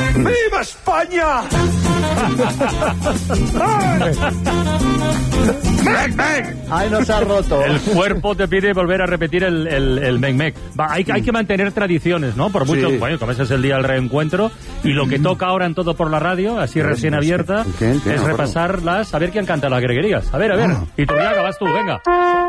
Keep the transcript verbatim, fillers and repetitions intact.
¡Viva España! ¡Mec, mec! Ay, no se ha roto. El cuerpo te pide volver a repetir el, el, el mec, mec. Va, hay, hay que mantener tradiciones, ¿no? Por mucho, Sí. bueno, como ese es el día del reencuentro, y lo que toca ahora en Todo por la Radio, así recién abierta, ¿Qué? ¿Qué? es No, repasarlas, a ver quién canta las greguerías. A ver, a ver. Ah. Y tú ya vas tú, venga.